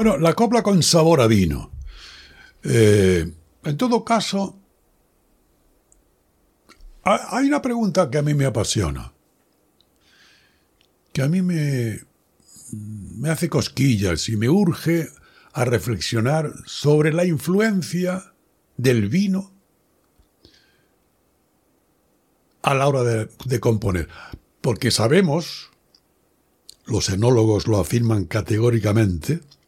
Bueno, la copla con sabor a vino. En todo caso, hay una pregunta que a mí me apasiona, que a mí me hace cosquillas y me urge a reflexionar sobre la influencia del vino a la hora de componer. Porque sabemos, los enólogos lo afirman categóricamente,